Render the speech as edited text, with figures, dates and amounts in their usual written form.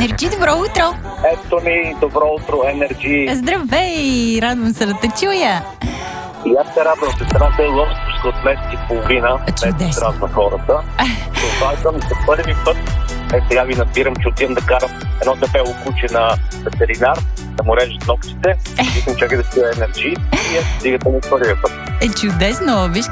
Енерджи, добро утро! Ето ни, добро утро, Енерджи. Здравей! Радвам се да те чуя. И аз се радвам, сестрата е лъвскоска от месец и половина. Чудесно. Месец радва хората. Това съм за първи път. Сега ви набирам, че отивам да карам едно дебело куче на ветеринар, да му режат ногтите. Искам чакай да си Енерджи и стигате ми първия път. Чудесно! Виж